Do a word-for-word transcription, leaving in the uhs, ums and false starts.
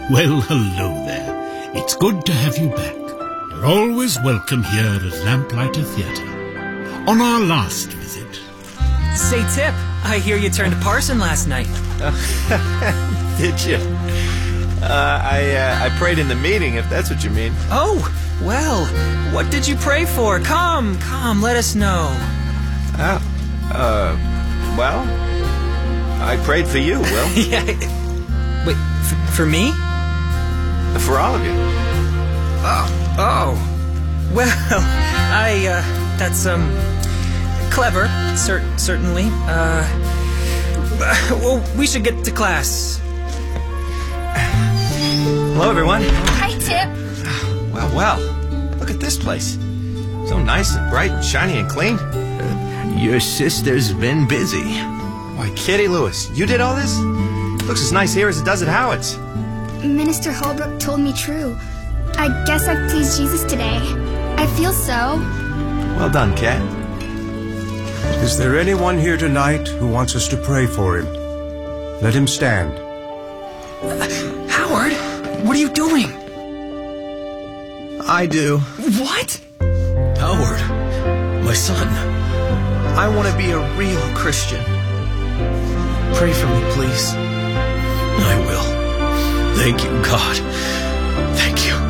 Well, hello there. It's good to have you back. You're always welcome here at Lamplighter Theatre. On our last visit... Say, Tip, I hear you turned a parson last night. Did you? Uh, I, uh, I prayed in the meeting, if that's what you mean. Oh, well, what did you pray for? Come, come, let us know. Oh, uh, well, I prayed for you, Will. Yeah. Wait, f- for me? For all of you. Oh, oh. Well, I, uh, that's, um, clever, cer- certainly. Uh, well, we should get to class. Hello, everyone. Hi, Tip. Well, well, look at this place. So nice and bright and shiny and clean. Your sister's been busy. Why, Kitty Lewis, you did all this? Looks as nice here as it does at Howard's. Minister Holbrook told me true. I guess I pleased Jesus today. I feel so. Well done, Kat. Is there anyone here tonight who wants us to pray for him? Let him stand. Howard, what are you doing? I do. What? Howard, my son. I want to be a real Christian. Pray for me, please. I will. Thank you, God. Thank you.